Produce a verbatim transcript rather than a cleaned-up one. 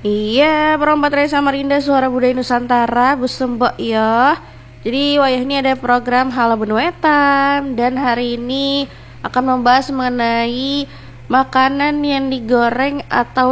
Iya, perompat Raya Samarinda Suara Budaya Nusantara Busembok ya. Jadi wayah ini ada program Halo Benuetan. Dan hari ini akan membahas mengenai makanan yang digoreng atau